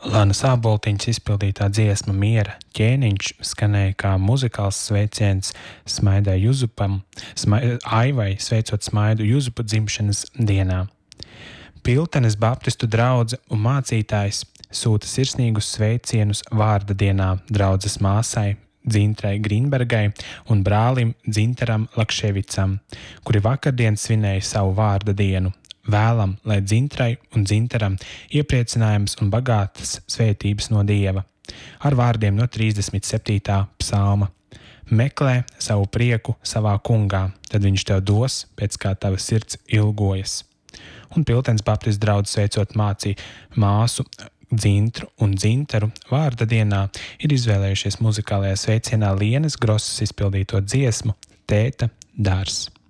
Lana Sāboltiņas izpildītā dziesma Miera ķēniņš skanēja kā muzikāls sveiciens Smaidai Juzupam, Aivai sveicot Smaidu Juzupu dzimšanas dienā. Piltenes baptistu draudze un mācītājs sūta sirsnīgus sveicienus vārda dienā draudzes māsai Dzintrai Grīnbergai un brālim Dzintaram Lakševicam, kuri vakardien svinēja savu vārda dienu. Vēlam, lai Dzintrai un Dzintaram iepriecinājums un bagātas svētības no Dieva. Ar vārdiem no 37. psalma. Meklē savu prieku savā kungā, tad viņš tev dos, pēc kā tava sirds ilgojas. Un Piltenes baptistu draudze sveicot māsu Dzintru un Dzintaru vārda dienā ir izvēlējušies muzikālajā sveicienā Lienas Grosas izpildīto dziesmu Tēta dārs.